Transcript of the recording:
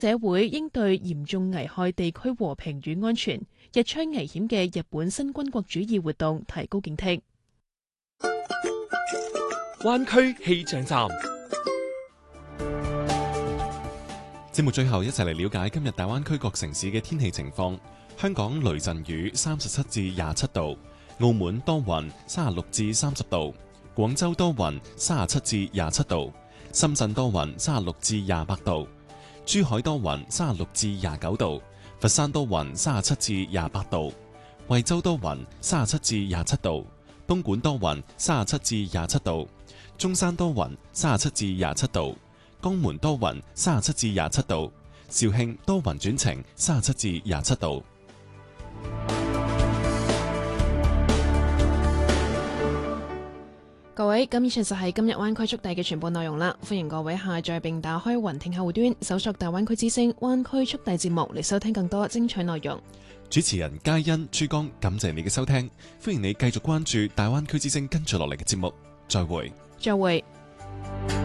社會應對嚴重危害地區和平與安全、日趨危險嘅日本新軍國主義活動提高警惕。 灣區氣象站， 節目最後一齊嚟了解今日大灣區各城市嘅天氣情況。香港雷陣雨37至27度，澳門多雲36至30度，廣州多雲37至27度，深圳多雲36至28度，珠海多雲36至29度，佛山多雲37至28度，惠州多雲37至27度，東莞多雲37至27度，中山多雲37至27度，江門多雲37至27度，肇慶多雲轉晴37至27度。 各位，咁以上就係今日灣區速遞嘅全部內容啦。歡迎各位下載並打開雲聽客戶端，搜索大灣區之聲灣區速遞節目嚟收聽更多精彩內容。 主持人嘉欣、珠江，感謝你嘅收聽，歡迎你繼續關注大灣區之聲跟住落嚟嘅節目。再會。 再會。